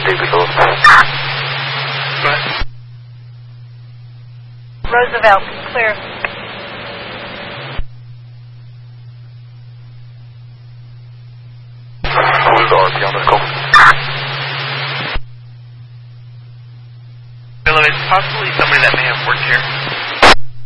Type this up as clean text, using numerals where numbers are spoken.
David Phillips. Go ahead. Roosevelt, clear. Who is the RP on this call? Hello, it's possibly somebody that may have worked here.